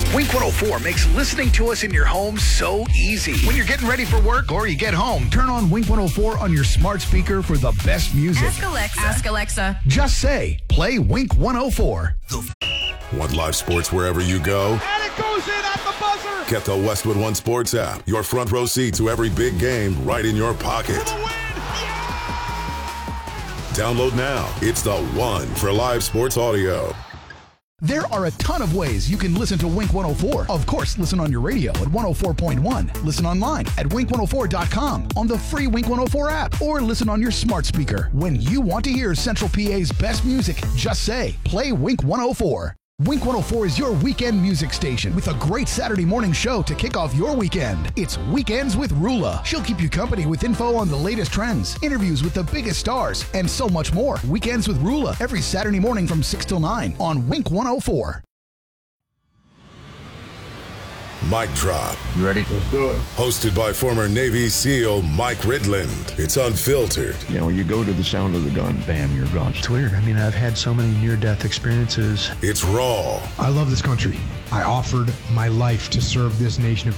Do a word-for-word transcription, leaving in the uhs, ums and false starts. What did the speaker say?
Wink one oh four makes listening to us in your home so easy. When you're getting ready for work or you get home, turn on Wink one oh four on your smart speaker for the best music. Ask Alexa. Ask Alexa. Just say, play Wink one oh four. Want live sports wherever you go? And it goes in at the buzzer. Get the Westwood One Sports app. Your front row seat to every big game right in your pocket. For the win. Download now. It's the one for live sports audio. There are a ton of ways you can listen to Wink one oh four. Of course, listen on your radio at one oh four point one. Listen online at wink one oh four dot com, on the free Wink one oh four app, or listen on your smart speaker. When you want to hear Central P A's best music, just say, play Wink one oh four. Wink one oh four is your weekend music station with a great Saturday morning show to kick off your weekend. It's Weekends with Rula. She'll keep you company with info on the latest trends, interviews with the biggest stars, and so much more. Weekends with Rula every Saturday morning from six till nine on Wink one oh four. Mic Drop. You ready? Let's do it. Hosted by former Navy SEAL Mike Ridland. It's unfiltered. You know, you go to the sound of the gun, bam, you're gone. It's weird. I mean, I've had so many near-death experiences. It's raw. I love this country. I offered my life to serve this nation of